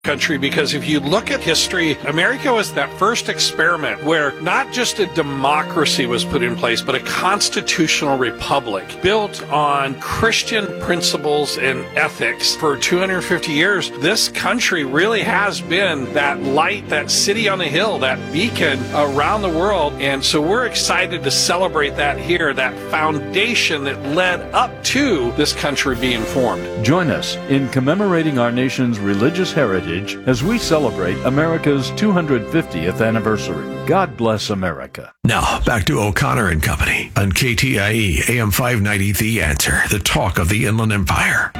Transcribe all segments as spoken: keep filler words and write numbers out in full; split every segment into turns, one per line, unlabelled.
country, because if you look at history, America was that first experiment where not just a democracy was put in place, but a constitutional republic built on Christian principles and ethics. For two hundred fifty years, this country really has been that light, that city on the hill, that beacon around the world. And so we're excited to celebrate that here, that foundation that led up to this country being formed.
Join us in commemorating our nation's religious heritage as we celebrate America's two hundred fiftieth anniversary. God bless America.
Now, back to O'Connor and Company on K T I E, A M five ninety, The Answer, the talk of the Inland Empire.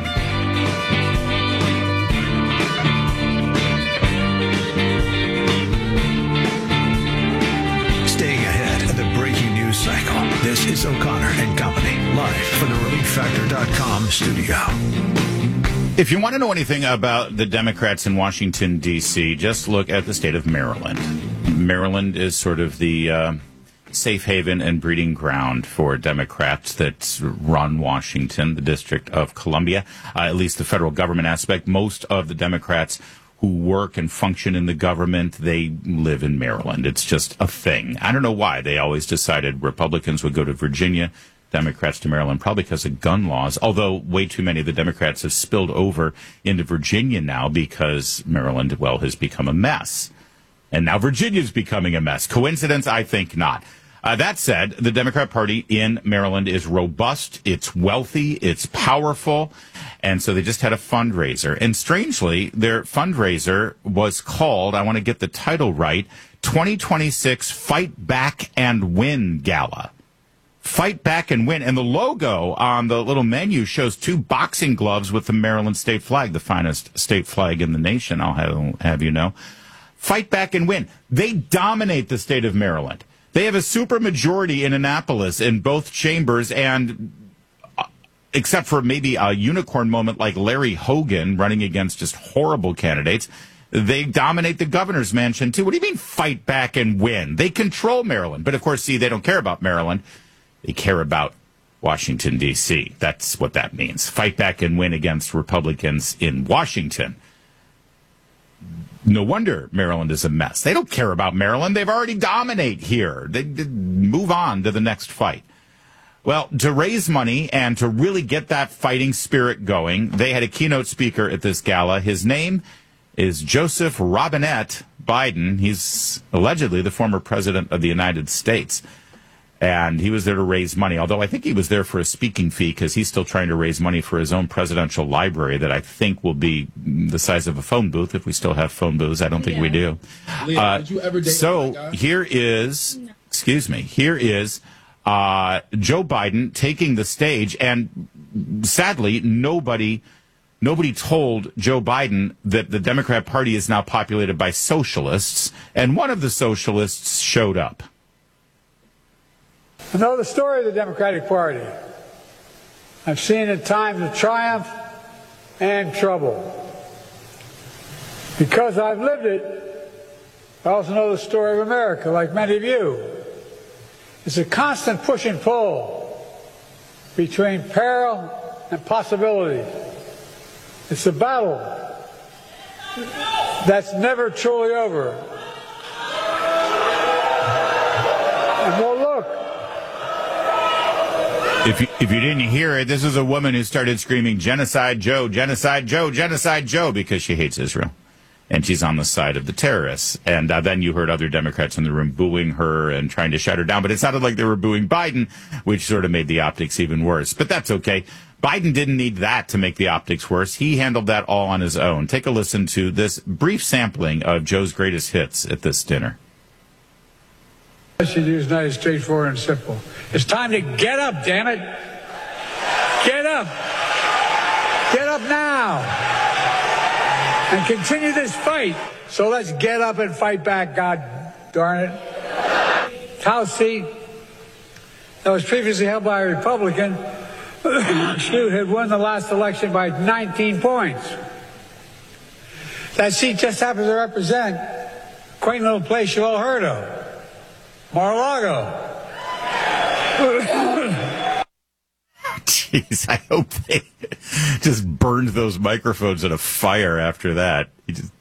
Staying ahead of the breaking news cycle, this is O'Connor and Company, live from the relief factor dot com studio.
If you want to know anything about the Democrats in Washington, D C, just look at the state of Maryland. Maryland is sort of the uh, safe haven and breeding ground for Democrats that run Washington, the District of Columbia, uh, at least the federal government aspect. Most of the Democrats who work and function in the government, they live in Maryland. It's just a thing. I don't know why. They always decided Republicans would go to Virginia, Democrats to Maryland, probably because of gun laws, although way too many of the Democrats have spilled over into Virginia now because Maryland, well, has become a mess. And now Virginia's becoming a mess. Coincidence? I think not. Uh, that said, the Democrat Party in Maryland is robust, it's wealthy, it's powerful, and so they just had a fundraiser. And strangely, their fundraiser was called, I want to get the title right, twenty twenty-six Fight Back and Win Gala. Fight Back and Win. And the logo on the little menu shows two boxing gloves with the Maryland state flag, the finest state flag in the nation, I'll have, have you know. Fight Back and Win. They dominate the state of Maryland. They have a supermajority in Annapolis in both chambers, and uh, except for maybe a unicorn moment like Larry Hogan running against just horrible candidates, they dominate the governor's mansion, too. What do you mean fight back and win? They control Maryland. But, of course, see, they don't care about Maryland. They care about Washington, D C. That's what that means. Fight back and win against Republicans in Washington. No wonder Maryland is a mess. They don't care about Maryland. They've already dominate here. They, they move on to the next fight. Well, to raise money and to really get that fighting spirit going, they had a keynote speaker at this gala. His name is Joseph Robinette Biden. He's allegedly the former president of the United States. And he was there to raise money, although I think he was there for a speaking fee because he's still trying to raise money for his own presidential library that I think will be the size of a phone booth if we still have phone booths. I don't think yeah. we do.
Leah,
uh,
did you ever date
so here is, no. excuse me, here is uh, Joe Biden taking the stage. And sadly, nobody nobody told Joe Biden that the Democrat Party is now populated by socialists. And one of the socialists showed up.
I know the story of the Democratic Party. I've seen it times of triumph and trouble. Because I've lived it, I also know the story of America, like many of you. It's a constant push and pull between peril and possibility. It's a battle that's never truly over. And well, look,
If you, if you didn't hear it, this is a woman who started screaming, Genocide Joe, Genocide Joe, Genocide Joe, because she hates Israel. And she's on the side of the terrorists. And uh, then you heard other Democrats in the room booing her and trying to shut her down. But it sounded like they were booing Biden, which sort of made the optics even worse. But that's okay. Biden didn't need that to make the optics worse. He handled that all on his own. Take a listen to this brief sampling of Joe's greatest hits at this dinner.
I should use nice, straightforward, and simple. It's time to get up, damn it. Get up. Get up now. And continue this fight. So let's get up and fight back, God darn it. House seat that was previously held by a Republican, she had won the last election by nineteen points. That seat just happens to represent a quaint little place you all heard of. Mar-a-Lago.
Jeez, I hope they just burned those microphones in a fire after that. He just